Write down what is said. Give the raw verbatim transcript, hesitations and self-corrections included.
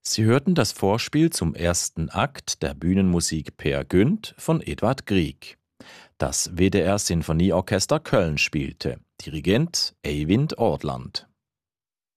Sie hörten das Vorspiel zum ersten Akt der Bühnenmusik Peer Gynt von Edvard Grieg. Das W D R Sinfonieorchester Köln spielte. Dirigent Eyvind Ortland.